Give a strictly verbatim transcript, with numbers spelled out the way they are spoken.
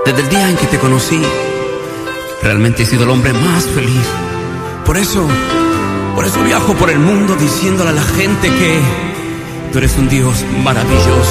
Desde el día en que te conocí, realmente he sido el hombre más feliz. Por eso, por eso viajo por el mundo diciéndole a la gente que tú eres un Dios maravilloso.